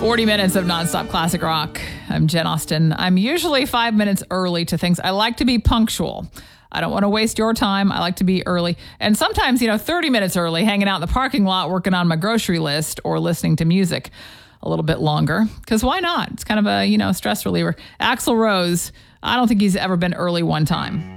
40 minutes of nonstop classic rock. I'm Jen Austen. I'm usually 5 minutes early to things. I like to be punctual. I don't want to waste your time. I like to be early. And sometimes, 30 minutes early, hanging out in the parking lot, working on my grocery list or listening to music a little bit longer. Because why not? It's kind of a, stress reliever. Axl Rose, I don't think he's ever been early one time.